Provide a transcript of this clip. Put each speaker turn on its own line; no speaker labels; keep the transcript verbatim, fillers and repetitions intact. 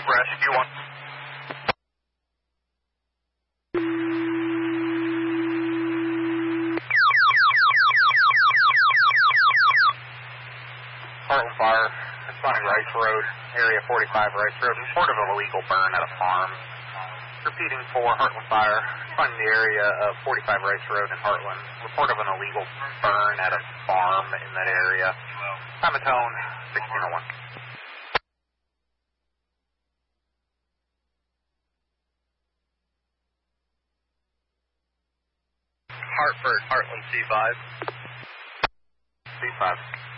Rescue one. Heartland Fire, responding Rice Road, area forty-five Rice Road, report of an illegal burn at a farm. Repeating for Heartland Fire, responding the area of forty-five Rice Road in Heartland, report of an illegal burn at a farm in that area. Time of tone, sixteen oh one.
Hartford, Heartland C five.
C five.